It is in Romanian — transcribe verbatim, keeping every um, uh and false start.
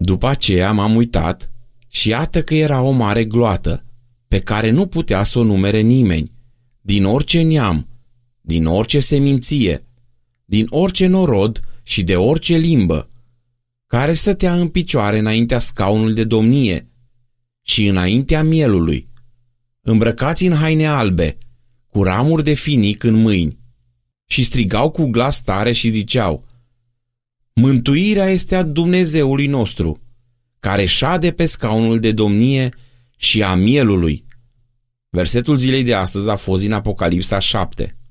După aceea m-am uitat și iată că era o mare gloată, pe care nu putea să o numere nimeni, din orice neam, din orice seminție, din orice norod și de orice limbă, care stătea în picioare înaintea scaunului de domnie și înaintea mielului, îmbrăcați în haine albe, cu ramuri de finic în mâini, și strigau cu glas tare și ziceau: Mântuirea este a Dumnezeului nostru, care șade pe scaunul de domnie și a mielului. Versetul zilei de astăzi a fost din Apocalipsa șapte.